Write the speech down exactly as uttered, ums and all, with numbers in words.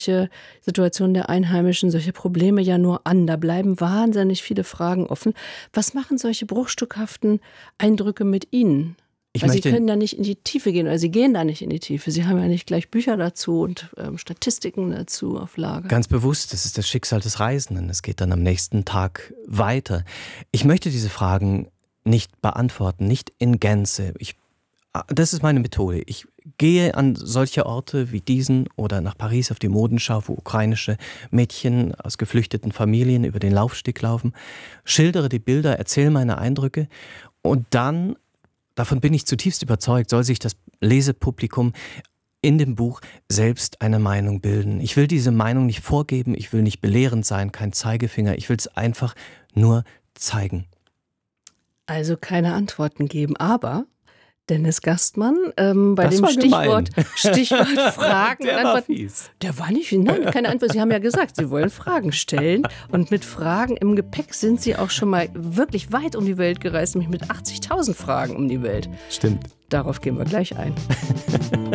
Situation der Einheimischen, solche Probleme ja nur an. Da bleiben wahnsinnig viele Fragen offen. Was machen solche bruchstückhaften Eindrücke mit Ihnen? Ich Weil Sie möchte, können da nicht in die Tiefe gehen, oder Sie gehen da nicht in die Tiefe. Sie haben ja nicht gleich Bücher dazu und ähm, Statistiken dazu auf Lager. ganz bewusst, das ist das Schicksal des Reisenden. Es geht dann am nächsten Tag weiter. Ich möchte diese Fragen nicht beantworten, nicht in Gänze. Ich, das ist meine Methode. Ich gehe an solche Orte wie diesen oder nach Paris auf die Modenschau, wo ukrainische Mädchen aus geflüchteten Familien über den Laufsteg laufen, schildere die Bilder, erzähle meine Eindrücke und dann, davon bin ich zutiefst überzeugt, soll sich das Lesepublikum in dem Buch selbst eine Meinung bilden. Ich will diese Meinung nicht vorgeben, ich will nicht belehrend sein, kein Zeigefinger, ich will es einfach nur zeigen. Also keine Antworten geben, aber Dennis Gastmann, ähm, bei Das dem war Stichwort, gemein. Stichwort Fragen Der und war Antworten. fies. Der war nicht, nein, keine Antwort. Sie haben ja gesagt, Sie wollen Fragen stellen. Und mit Fragen im Gepäck sind Sie auch schon mal wirklich weit um die Welt gereist, nämlich mit achtzigtausend Fragen um die Welt. Stimmt. Darauf gehen wir gleich ein.